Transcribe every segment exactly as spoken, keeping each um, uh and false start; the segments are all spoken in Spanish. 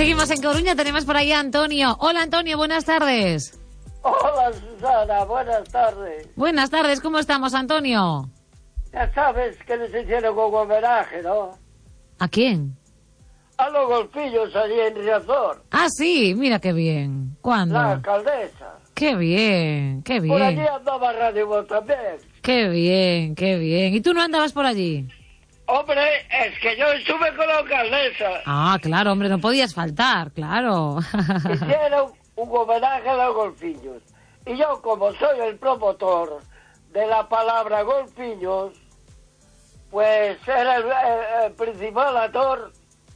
Seguimos en Coruña, tenemos por ahí a Antonio. Hola Antonio, buenas tardes. Hola Susana, buenas tardes. Buenas tardes, ¿cómo estamos, Antonio? Ya sabes que les hicieron un homenaje, ¿no? ¿A quién? A los golfillos allí en Riazor. Ah, sí, mira qué bien. ¿Cuándo? La alcaldesa. Qué bien, qué bien. Por allí andaba Radio Voz también. Qué bien, qué bien. ¿Y tú no andabas por allí? Hombre, es que yo estuve con la alcaldesa. Ah, claro, hombre, no podías faltar, claro. Hicieron un homenaje a los golfillos. Y yo, como soy el promotor de la palabra golfillos, pues era el, el, el principal actor.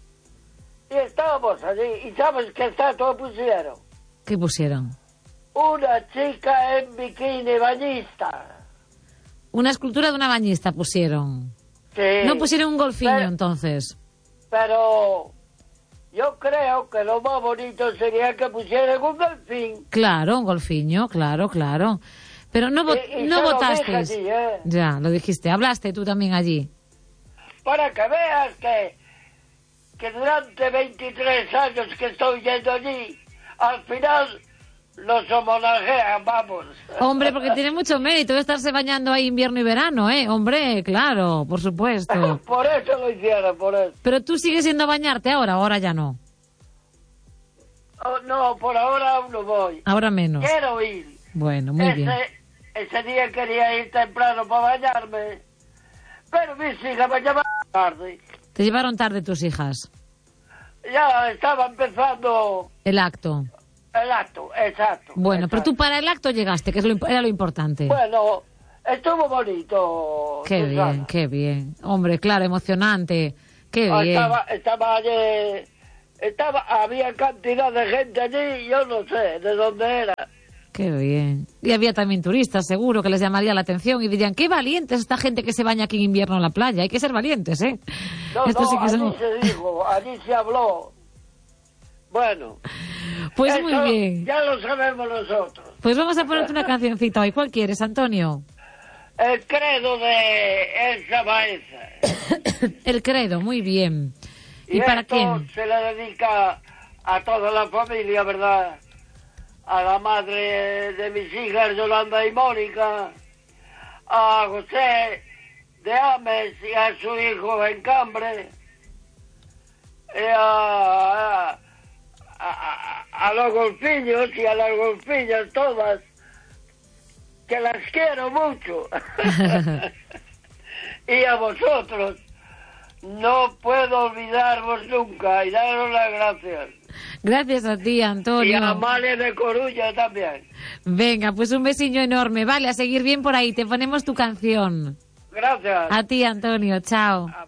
Y estábamos allí. ¿Y sabes qué estatua pusieron? ¿Qué pusieron? Una chica en bikini bañista. Una escultura de una bañista pusieron. Sí. No pusieron un golfiño, pero, entonces. Pero yo creo que lo más bonito sería que pusieran un delfín. Claro, un golfiño, claro, claro. Pero no, vo y, y no votaste. Allí, ¿eh? Ya, lo dijiste. Hablaste tú también allí. Para que veas que, que durante veintitrés años que estoy yendo allí, al final los homenajean, vamos. Hombre, porque tiene mucho mérito estarse bañando ahí invierno y verano, ¿eh? Hombre, claro, por supuesto. Por eso lo hicieron, por eso. Pero tú sigues yendo a bañarte ahora, ahora ya no. Oh, no, por ahora aún no voy. Ahora menos. Quiero ir. Bueno, muy ese, bien. Ese día quería ir temprano para bañarme, pero mis hijas me llamaron tarde. Te llevaron tarde tus hijas. Ya estaba empezando... El acto. El acto, exacto. Bueno, exacto. pero tú para el acto llegaste, que es lo, era lo importante. Bueno, estuvo bonito. Qué Susana. bien, qué bien. Hombre, claro, emocionante. Qué Ah, bien. Estaba, estaba allí... Estaba, había cantidad de gente allí, yo no sé de dónde era. Qué bien. Y había también turistas, seguro, que les llamaría la atención y dirían, qué valientes esta gente que se baña aquí en invierno en la playa. Hay que ser valientes, ¿eh? No, Esto no, sí que allí son... se dijo, allí se habló. Bueno. Pues eso muy bien. Ya lo sabemos nosotros. Pues vamos a ponerte una cancioncita hoy. ¿Cuál quieres, Antonio? El credo de Elsa Baeza. El credo, muy bien. ¿Y, y para esto quién? se le dedica a toda la familia, ¿verdad? A la madre de mis hijas, Yolanda y Mónica, a José de Ames y a su hijo en Cambre, y a, a, a, a los golfillos y a las golfillas todas, que las quiero mucho. Y a vosotros, no puedo olvidaros nunca y daros las gracias. Gracias a ti, Antonio. Y a Amalia de Coruña también. Venga, pues un besiño enorme. Vale, a seguir bien por ahí. Te ponemos tu canción. Gracias. A ti, Antonio. Chao. A